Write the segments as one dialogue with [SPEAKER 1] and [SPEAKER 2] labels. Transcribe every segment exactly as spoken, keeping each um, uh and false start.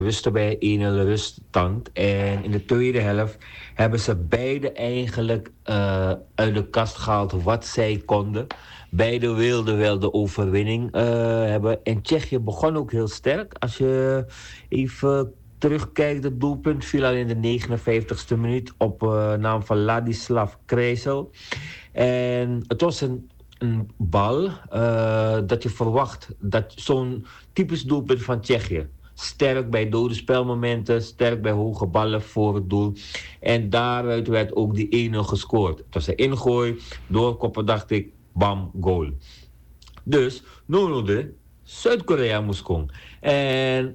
[SPEAKER 1] rusten bij één nul ruststand. En in de tweede helft hebben ze beide eigenlijk uh, uit de kast gehaald wat zij konden. Beide wilden wel de overwinning uh, hebben. En Tsjechië begon ook heel sterk. Als je even terugkijkt, het doelpunt viel al in de negenenvijftigste minuut op uh, naam van Ladislav Krejsel. En het was een, een bal uh, dat je verwacht. Dat zo'n typisch doelpunt van Tsjechië. Sterk bij dode spelmomenten, sterk bij hoge ballen voor het doel. En daaruit werd ook die één nul gescoord. Het was een ingooi, doorkoppen dacht ik, bam, goal. Dus, Noorode, Zuid-Korea moest komen. En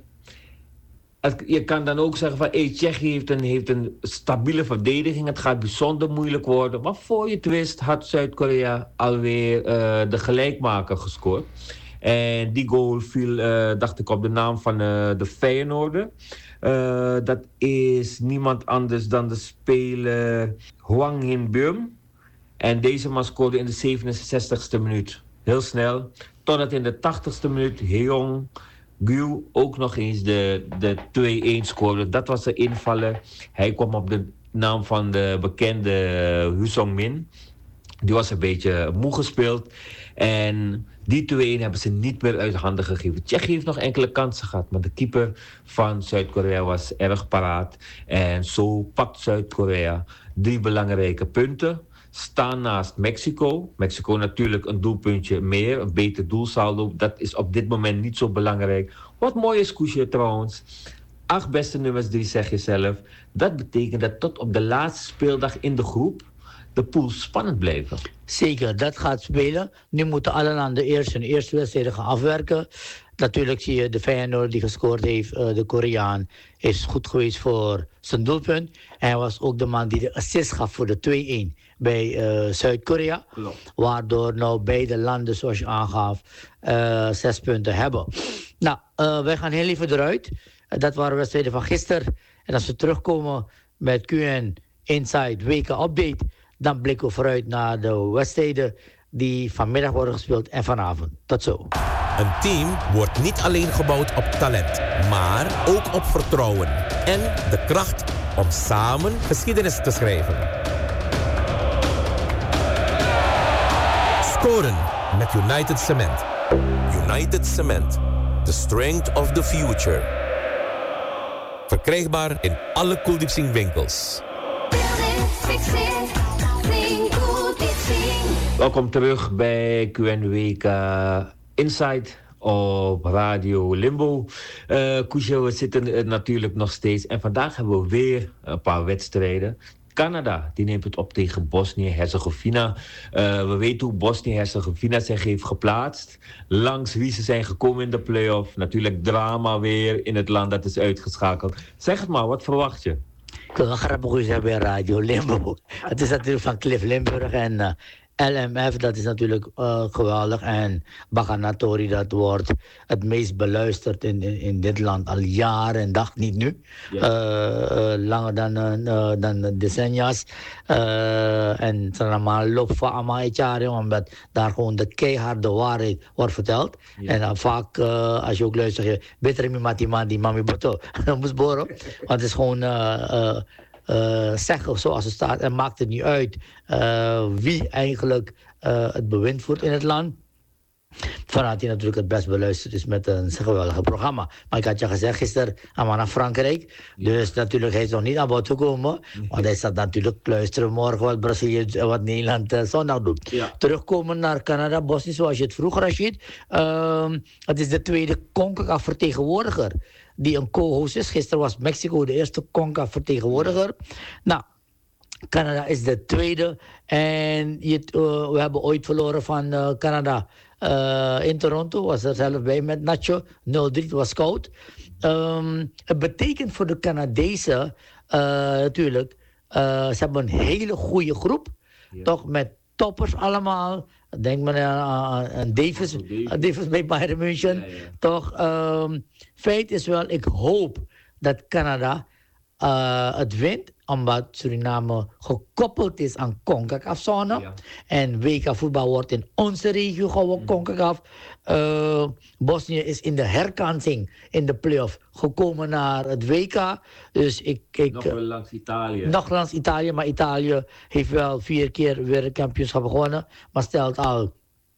[SPEAKER 1] het, je kan dan ook zeggen van, hey, Tsjechië heeft een, heeft een stabiele verdediging. Het gaat bijzonder moeilijk worden. Maar voor je het wist had Zuid-Korea alweer uh, de gelijkmaker gescoord. En die goal viel, uh, dacht ik, op de naam van uh, de Feyenoorder. Uh, dat is niemand anders dan de speler Hwang In-beom. En deze man scoorde in de zevenenzestigste minuut. Heel snel. Totdat in de tachtigste minuut Heong Gyu ook nog eens de, de twee-één scoorde. Dat was de invaller. Hij kwam op de naam van de bekende Hu Song-min. Die was een beetje moe gespeeld. En die twee-één hebben ze niet meer uit handen gegeven. Tsjechië heeft nog enkele kansen gehad. Maar de keeper van Zuid-Korea was erg paraat. En zo pakt Zuid-Korea drie belangrijke punten. Staan naast Mexico. Mexico natuurlijk een doelpuntje meer. Een beter doelsaldo. Dat is op dit moment niet zo belangrijk. Wat mooi is, Koesje, trouwens. Acht beste nummers drie, zeg je zelf. Dat betekent dat tot op de laatste speeldag in de groep de pool spannend blijven.
[SPEAKER 2] Zeker, dat gaat spelen. Nu moeten alle landen eerst hun eerste wedstrijden gaan afwerken. Natuurlijk zie je de Feyenoord die gescoord heeft, uh, de Koreaan, is goed geweest voor zijn doelpunt. En hij was ook de man die de assist gaf voor de twee-één bij uh, Zuid-Korea. Klopt. Waardoor nou beide landen, zoals je aangaf, uh, zes punten hebben. Nou, uh, wij gaan heel even eruit. Uh, dat waren wedstrijden van gisteren. En als we terugkomen met Q N Inside W K Update, dan blikken we vooruit naar de wedstrijden die vanmiddag worden gespeeld en vanavond. Tot zo.
[SPEAKER 3] Een team wordt niet alleen gebouwd op talent, maar ook op vertrouwen. En de kracht om samen geschiedenis te schrijven. Scoren met United Cement. United Cement. The strength of the future. Verkrijgbaar in alle Koeldiepsing winkels.
[SPEAKER 1] Welkom terug bij Q N W K Inside op Radio Limbo. Uh, Koesje, we zitten uh, natuurlijk nog steeds. En vandaag hebben we weer een paar wedstrijden. Canada, die neemt het op tegen Bosnië-Herzegovina. Uh, we weten hoe Bosnië-Herzegovina zich heeft geplaatst. Langs wie ze zijn gekomen in de play-off. Natuurlijk drama weer in het land dat is uitgeschakeld. Zeg het maar, wat verwacht je?
[SPEAKER 2] Ik wil een grappig zeggen bij Radio Limbo. Het is natuurlijk van Cliff Limburg en uh, L M F, dat is natuurlijk uh, geweldig. En Baganatori, dat wordt het meest beluisterd in, in, in dit land al jaren en dag, niet nu. Ja. Uh, uh, langer dan, uh, dan decennia's. Uh, en het is allemaal loop van allemaal jaren, omdat daar gewoon de keiharde waarheid wordt verteld. Ja. En uh, vaak, uh, als je ook luistert, je beter met matiman die mami boto. Dat moest boren. Want het is gewoon Uh, uh, Uh, zeggen zoals het staat en maakt het niet uit uh, wie eigenlijk uh, het bewind voert in het land. Vanuit hij natuurlijk het best beluisterd is met een geweldige programma. Maar ik had je gezegd gisteren aan naar Frankrijk. Ja. Dus natuurlijk hij is nog niet aan bod gekomen. Want hij staat natuurlijk luisteren morgen wat Brazilië en wat Nederland uh, zondag doet. Ja. Terugkomen naar Canada, Bosnië zoals je het vroeg Rashid. Uh, het is de tweede CONCACAF vertegenwoordiger die een co-host is. Gisteren was Mexico de eerste CONCACAF vertegenwoordiger. Nou, Canada is de tweede. En je, uh, we hebben ooit verloren van uh, Canada uh, in Toronto. Was er zelf bij met Nacho. nul drie, het was koud. Um, het betekent voor de Canadezen uh, natuurlijk, uh, ze hebben een hele goede groep. Ja. Toch met toppers allemaal. Denk maar aan, aan Davis, Davis. Davis bij Bayern München. Ja, ja. Toch, um, feit is wel, ik hoop dat Canada uh, het wint, omdat Suriname gekoppeld is aan CONCACAF-zone. Ja. En W K voetbal wordt in onze regio gehouden, mm. CONCACAF. Uh, Bosnië is in de herkansing in de play-off gekomen naar het W K. Dus ik, ik,
[SPEAKER 1] nog wel langs Italië.
[SPEAKER 2] Nog langs Italië, maar Italië heeft wel vier keer weer een kampioenschap gewonnen. Maar stelt al...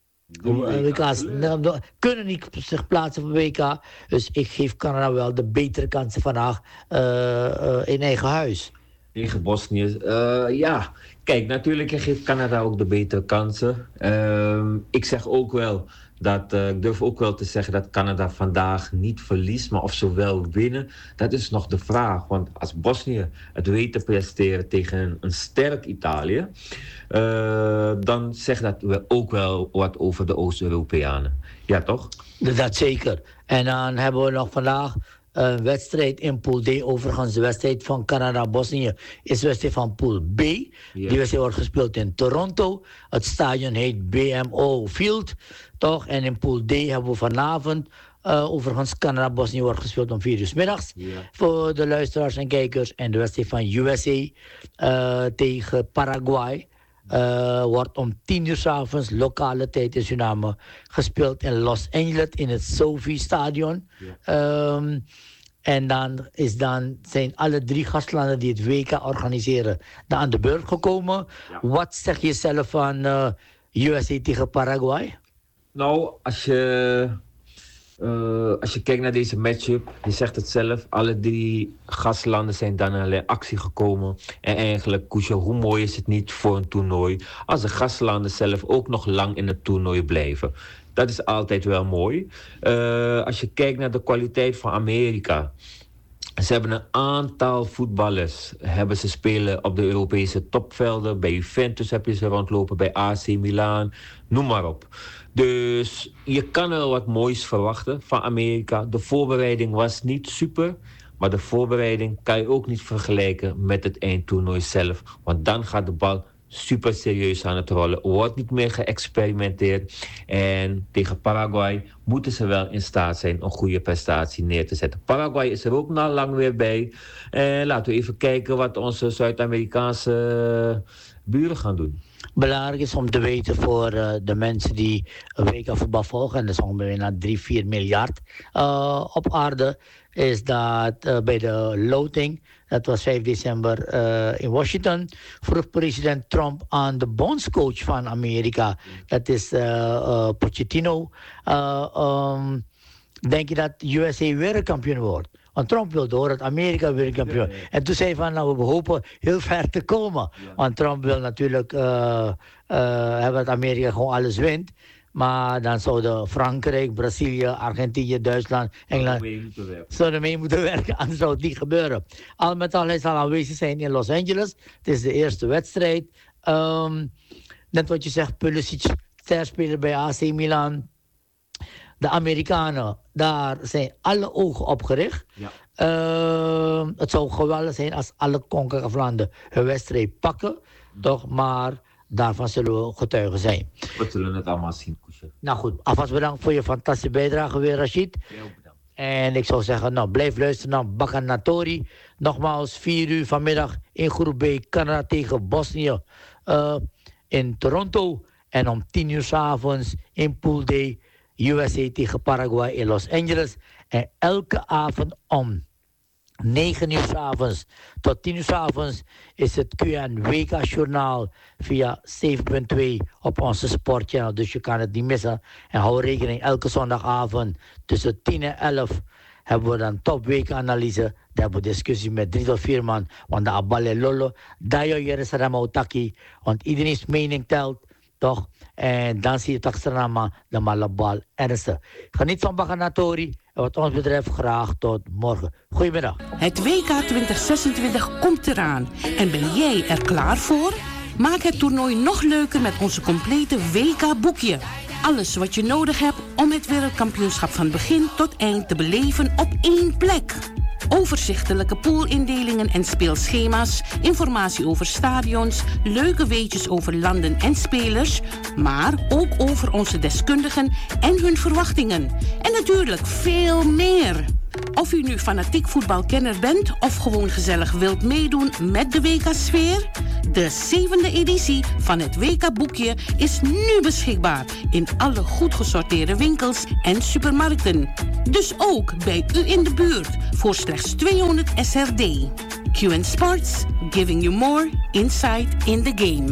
[SPEAKER 2] W K's kunnen niet zich plaatsen voor W K. Dus ik geef Canada wel de betere kansen vandaag uh, uh, in eigen huis.
[SPEAKER 1] Tegen Bosnië. Uh, ja, kijk, natuurlijk geeft Canada ook de betere kansen. Uh, ik zeg ook wel dat, uh, ik durf ook wel te zeggen dat Canada vandaag niet verliest, maar of ze wel winnen, dat is nog de vraag. Want als Bosnië het weet te presteren tegen een, een sterk Italië, uh, dan zegt dat we ook wel wat over de Oost-Europeanen. Ja, toch?
[SPEAKER 2] Dat zeker. En dan hebben we nog vandaag een wedstrijd in Pool D. Overigens, de wedstrijd van Canada-Bosnië is de wedstrijd van Pool B. Ja. Die wedstrijd wordt gespeeld in Toronto. Het stadion heet B M O Field, toch? En in Pool D hebben we vanavond, uh, overigens, Canada-Bosnië wordt gespeeld om vier uur 's middags. Ja. Voor de luisteraars en kijkers. En de wedstrijd van U S A uh, tegen Paraguay Uh, wordt om tien uur 's avonds, lokale tijd in Suriname, gespeeld in Los Angeles in het Sophie Stadion. Ja. Um, en dan, is dan zijn alle drie gastlanden die het W K organiseren dan aan de beurt gekomen. Ja. Wat zeg je zelf van uh, U S A tegen Paraguay?
[SPEAKER 1] Nou, als je, uh, als je kijkt naar deze matchup, je zegt het zelf, alle drie gastlanden zijn dan in actie gekomen. En eigenlijk, Koesje, hoe mooi is het niet voor een toernooi als de gastlanden zelf ook nog lang in het toernooi blijven. Dat is altijd wel mooi. Uh, als je kijkt naar de kwaliteit van Amerika. Ze hebben een aantal voetballers. Hebben ze spelen op de Europese topvelden. Bij Juventus heb je ze rondlopen. Bij A C Milan. Noem maar op. Dus je kan wel wat moois verwachten van Amerika. De voorbereiding was niet super. Maar de voorbereiding kan je ook niet vergelijken met het eindtoernooi zelf. Want dan gaat de bal super serieus aan het rollen. Er wordt niet meer geëxperimenteerd. En tegen Paraguay moeten ze wel in staat zijn een goede prestatie neer te zetten. Paraguay is er ook na lang weer bij. En laten we even kijken wat onze Zuid-Amerikaanse buren gaan doen.
[SPEAKER 2] Belangrijk is om te weten voor uh, de mensen die een W K voetbal volgen, en dat is ongeveer naar drie, vier miljard uh, op aarde, is dat uh, bij de loting, dat was vijf december uh, in Washington, vroeg president Trump aan de bondscoach van Amerika, dat is uh, uh, Pochettino, uh, um, denk je dat U S A weer een kampioen wordt? Want Trump wil door dat Amerika weer een kampioen. Ja, ja. En toen zei hij van, nou, we hopen heel ver te komen. Ja. Want Trump wil natuurlijk uh, uh, hebben dat Amerika gewoon alles wint. Maar dan zouden Frankrijk, Brazilië, Argentinië, Duitsland, Engeland zouden mee moeten werken. Anders zou het niet gebeuren. Al met al, hij zal aanwezig zijn in Los Angeles. Het is de eerste wedstrijd. Um, net wat je zegt, Pulisic, sterspeler bij A C Milan. De Amerikanen, daar zijn alle ogen op gericht. Ja. Uh, het zou geweldig zijn als alle CONCACAF-landen hun wedstrijd pakken. Mm. Toch, maar daarvan zullen we getuigen zijn.
[SPEAKER 1] We zullen het allemaal zien, Koesje.
[SPEAKER 2] Nou goed, alvast bedankt voor je fantastische bijdrage weer, Rashid.
[SPEAKER 1] Heel bedankt.
[SPEAKER 2] En ik zou zeggen, nou, blijf luisteren naar Bakanatori. Nogmaals, vier uur vanmiddag in groep B, Canada tegen Bosnië uh, in Toronto. En om tien uur 's avonds in Pool D, U S A tegen Paraguay in Los Angeles. En elke avond om negen uur 's avonds tot tien uur 's avonds is het Q N W K-journaal via zeven punt twee op onze sportchannel. Dus je kan het niet missen. En hou rekening, elke zondagavond tussen tien en elf hebben we dan top W K-analyse. Daar hebben we discussie met drie tot vier man. Want de Abale Lolo, Dayo Jerusalem Otaki. Want iedereen's mening telt, toch? En dan zie je het achterna de Malabal ernstig. Geniet van Bakanatori. En wat ons betreft graag tot morgen. Goedemiddag.
[SPEAKER 4] Het W K twintig zesentwintig komt eraan. En ben jij er klaar voor? Maak het toernooi nog leuker met onze complete W K-boekje. Alles wat je nodig hebt om het wereldkampioenschap van begin tot eind te beleven op één plek. Overzichtelijke poolindelingen en speelschema's, informatie over stadions, leuke weetjes over landen en spelers, maar ook over onze deskundigen en hun verwachtingen. En natuurlijk veel meer. Of u nu fanatiek voetbalkenner bent of gewoon gezellig wilt meedoen met de W K-sfeer, de zevende editie van het W K-boekje is nu beschikbaar in alle goed gesorteerde winkels en supermarkten. Dus ook bij u in de buurt voor slechts tweehonderd S R D. Q N Sports, giving you more insight in the game.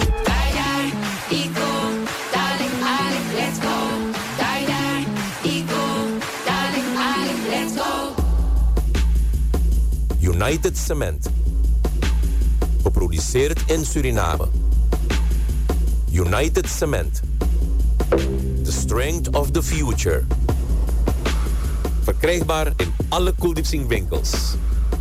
[SPEAKER 3] United Cement. Geproduceerd in Suriname. United Cement. The strength of the future. Verkrijgbaar in alle Kool Diep Singh winkels.